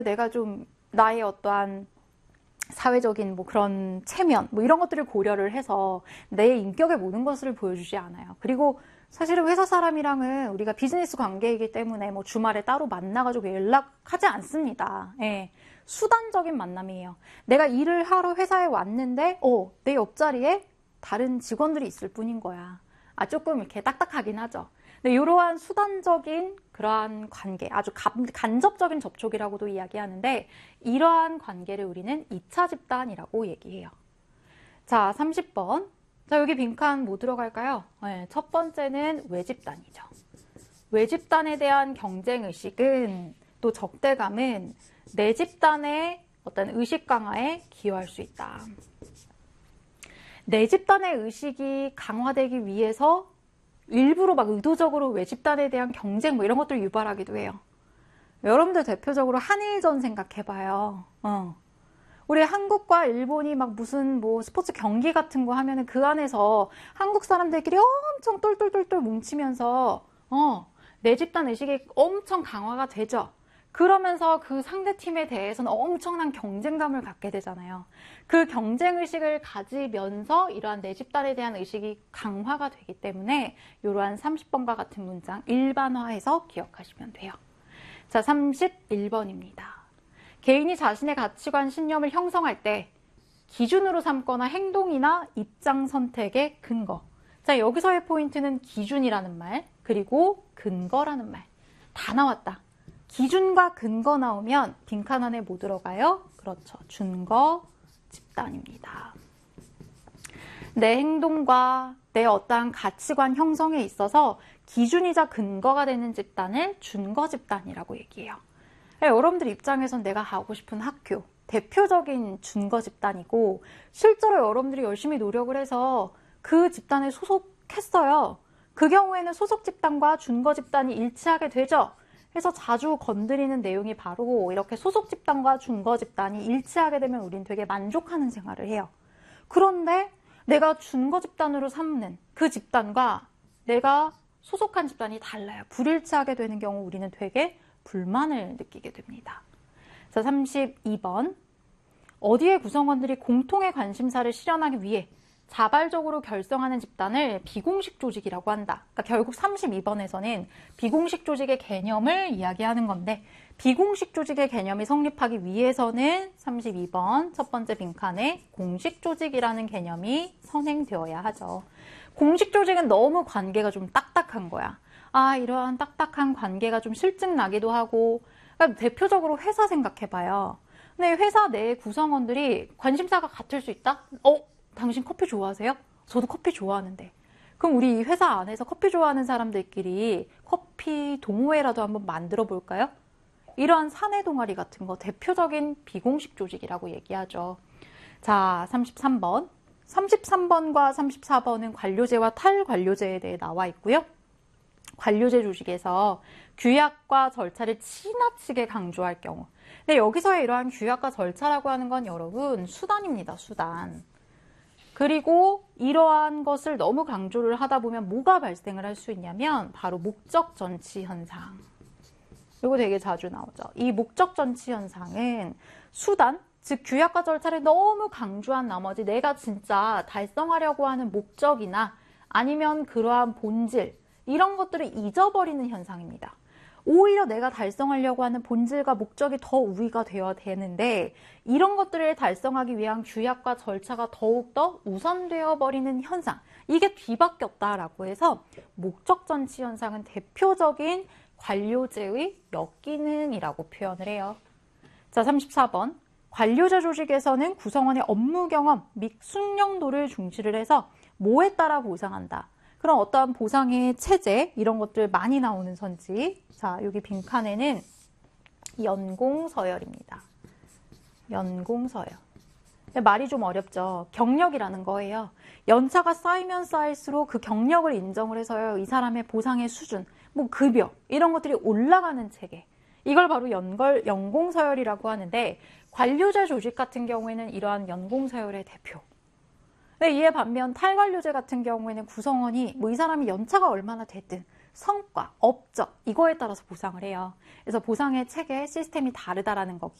내가 좀 나의 어떠한 사회적인 뭐 그런 체면 뭐 이런 것들을 고려를 해서 내 인격의 모든 것을 보여주지 않아요. 그리고 사실은 회사 사람이랑은 우리가 비즈니스 관계이기 때문에 뭐 주말에 따로 만나가지고 연락하지 않습니다. 예. 수단적인 만남이에요. 내가 일을 하러 회사에 왔는데 내 옆자리에 다른 직원들이 있을 뿐인 거야. 조금 이렇게 딱딱하긴 하죠. 근데 이러한 수단적인 그러한 관계, 아주 간접적인 접촉이라고도 이야기하는데 이러한 관계를 우리는 2차 집단이라고 얘기해요. 자, 30번. 자, 여기 빈칸 뭐 들어갈까요? 네, 첫 번째는 외집단이죠. 외집단에 대한 경쟁의식은 또 적대감은 내 집단의 어떤 의식 강화에 기여할 수 있다. 내 집단의 의식이 강화되기 위해서 일부러 막 의도적으로 외집단에 대한 경쟁 뭐 이런 것들을 유발하기도 해요. 여러분들 대표적으로 한일전 생각해봐요. 우리 한국과 일본이 막 무슨 뭐 스포츠 경기 같은 거 하면은 그 안에서 한국 사람들끼리 엄청 똘똘똘똘 뭉치면서 내 집단 의식이 엄청 강화가 되죠. 그러면서 그 상대팀에 대해서는 엄청난 경쟁감을 갖게 되잖아요. 그 경쟁의식을 가지면서 이러한 내 집단에 대한 의식이 강화가 되기 때문에 이러한 30번과 같은 문장 일반화해서 기억하시면 돼요. 자, 31번입니다. 개인이 자신의 가치관, 신념을 형성할 때 기준으로 삼거나 행동이나 입장 선택의 근거. 자, 여기서의 포인트는 기준이라는 말, 그리고 근거라는 말. 다 나왔다. 기준과 근거 나오면 빈칸 안에 뭐 들어가요? 그렇죠. 준거 집단입니다. 내 행동과 내 어떠한 가치관 형성에 있어서 기준이자 근거가 되는 집단을 준거 집단이라고 얘기해요. 여러분들 입장에선 내가 가고 싶은 학교, 대표적인 준거 집단이고 실제로 여러분들이 열심히 노력을 해서 그 집단에 소속했어요. 그 경우에는 소속 집단과 준거 집단이 일치하게 되죠. 그래서 자주 건드리는 내용이 바로 이렇게 소속 집단과 준거 집단이 일치하게 되면 우린 되게 만족하는 생활을 해요. 그런데 내가 준거 집단으로 삼는 그 집단과 내가 소속한 집단이 달라요. 불일치하게 되는 경우 우리는 되게 불만을 느끼게 됩니다. 자, 32번. 어디의 구성원들이 공통의 관심사를 실현하기 위해 자발적으로 결성하는 집단을 비공식 조직이라고 한다. 그러니까 결국 32번에서는 비공식 조직의 개념을 이야기하는 건데 비공식 조직의 개념이 성립하기 위해서는 32번 첫 번째 빈칸에 공식 조직이라는 개념이 선행되어야 하죠. 공식 조직은 너무 관계가 좀 딱딱한 거야. 이러한 딱딱한 관계가 좀 실증나기도 하고 그러니까 대표적으로 회사 생각해봐요. 근데 회사 내 구성원들이 관심사가 같을 수 있다? 당신 커피 좋아하세요? 저도 커피 좋아하는데. 그럼 우리 이 회사 안에서 커피 좋아하는 사람들끼리 커피 동호회라도 한번 만들어 볼까요? 이러한 사내 동아리 같은 거 대표적인 비공식 조직이라고 얘기하죠. 자, 33번. 33번과 34번은 관료제와 탈관료제에 대해 나와 있고요. 관료제 조직에서 규약과 절차를 지나치게 강조할 경우. 근데 여기서의 이러한 규약과 절차라고 하는 건 여러분 수단입니다. 수단. 그리고 이러한 것을 너무 강조를 하다 보면 뭐가 발생을 할 수 있냐면 바로 목적 전치 현상. 이거 되게 자주 나오죠. 이 목적 전치 현상은 수단, 즉 규약과 절차를 너무 강조한 나머지 내가 진짜 달성하려고 하는 목적이나 아니면 그러한 본질 이런 것들을 잊어버리는 현상입니다. 오히려 내가 달성하려고 하는 본질과 목적이 더 우위가 되어야 되는데 이런 것들을 달성하기 위한 규약과 절차가 더욱더 우선되어 버리는 현상. 이게 뒤바뀌었다라고 해서 목적 전치 현상은 대표적인 관료제의 역기능이라고 표현을 해요. 자, 34번. 관료제 조직에서는 구성원의 업무 경험 및 숙련도를 중시를 해서 뭐에 따라 보상한다. 그런 어떠한 보상의 체제 이런 것들 많이 나오는 선지. 자, 여기 빈칸에는 연공서열입니다. 연공서열. 말이 좀 어렵죠. 경력이라는 거예요. 연차가 쌓이면 쌓일수록 그 경력을 인정을 해서요. 이 사람의 보상의 수준, 뭐 급여 이런 것들이 올라가는 체계. 이걸 바로 연공서열이라고 하는데 관료제 조직 같은 경우에는 이러한 연공서열의 대표. 근데 이에 반면 탈관료제 같은 경우에는 구성원이 뭐 이 사람이 연차가 얼마나 됐든 성과, 업적 이거에 따라서 보상을 해요. 그래서 보상의 체계, 시스템이 다르다라는